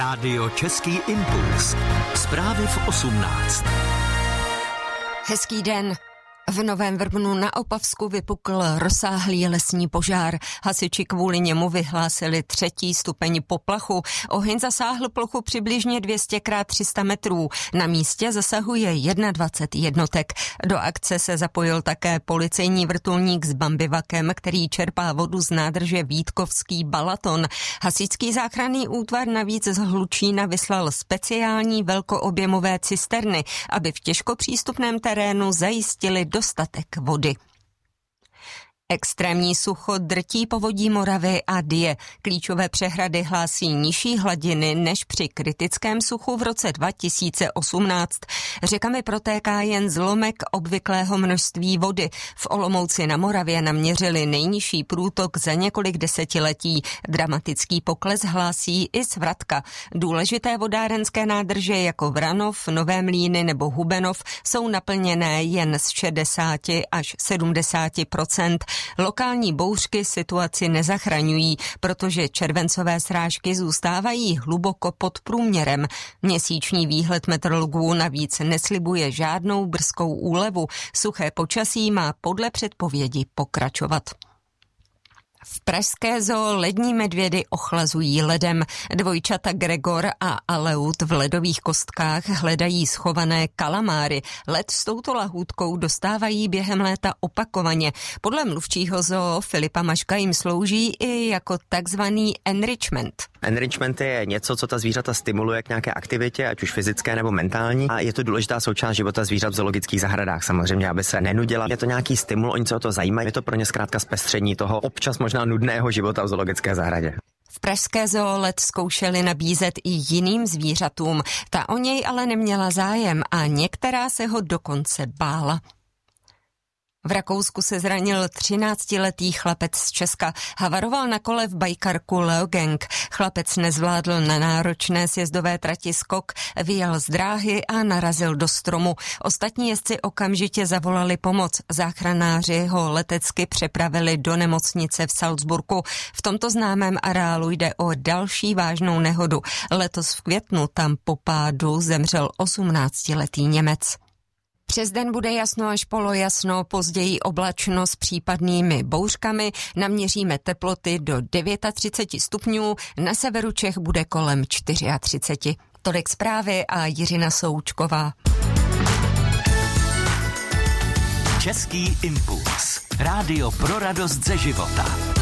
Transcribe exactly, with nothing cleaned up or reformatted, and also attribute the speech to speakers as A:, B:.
A: Rádio Český impuls. Zprávy v osmnáct.
B: Hezký den. V Novém Vrbnu na Opavsku vypukl rozsáhlý lesní požár. Hasiči kvůli němu vyhlásili třetí stupeň poplachu. Oheň zasáhl plochu přibližně dvě stě krát tři sta metrů. Na místě zasahuje dvacet jedna jednotek. Do akce se zapojil také policejní vrtulník s bambivakem, který čerpá vodu z nádrže Vítkovský Balaton. Hasičský záchranný útvar navíc z Hlučína vyslal speciální velkoobjemové cisterny, aby v těžko přístupném terénu zajistili dostatek vody. Extrémní sucho drtí povodí Moravy a Dyje. Klíčové přehrady hlásí nižší hladiny než při kritickém suchu v roce dva tisíce osmnáct. Řekami protéká jen zlomek obvyklého množství vody. V Olomouci na Moravě naměřili nejnižší průtok za několik desetiletí. Dramatický pokles hlásí i Svratka. Důležité vodárenské nádrže jako Vranov, Nové Mlýny nebo Hubenov jsou naplněné jen z šedesát až sedmdesát procent. Lokální bouřky situaci nezachraňují, protože červencové srážky zůstávají hluboko pod průměrem. Měsíční výhled meteorologů navíc neslibuje žádnou brzkou úlevu. Suché počasí má podle předpovědi pokračovat. V pražské zoo lední medvědy ochlazují ledem. Dvojčata Gregor a Aleut v ledových kostkách hledají schované kalamáry. Led s touto lahůdkou dostávají během léta opakovaně. Podle mluvčího zoo Filipa Maška jim slouží i jako takzvaný enrichment.
C: Enrichment je něco, co ta zvířata stimuluje k nějaké aktivitě, ať už fyzické nebo mentální, a je to důležitá součást života zvířat v zoologických zahradách, samozřejmě, aby se nenudila. Je to nějaký stimul, oni se o to zajímají, je to pro ně zkrátka zpestření toho občas možná nudného života v zoologické zahradě.
B: V pražské zoo led zkoušeli nabízet i jiným zvířatům, ta o něj ale neměla zájem a některá se ho dokonce bála. V Rakousku se zranil třináctiletý chlapec z Česka. Havaroval na kole v bajkarku Leogang. Chlapec nezvládl na náročné sjezdové trati skok, vyjel z dráhy a narazil do stromu. Ostatní jezdci okamžitě zavolali pomoc. Záchranáři ho letecky přepravili do nemocnice v Salzburgu. V tomto známém areálu jde o další vážnou nehodu. Letos v květnu tam po pádu zemřel osmnáctiletý Němec. Přes den bude jasno až polojasno, později oblačno s případnými bouřkami, naměříme teploty do třicet devět stupňů, na severu Čech bude kolem třicet čtyři. Tolik zprávy a Jiřina Součková.
A: Český impuls. Rádio pro radost ze života.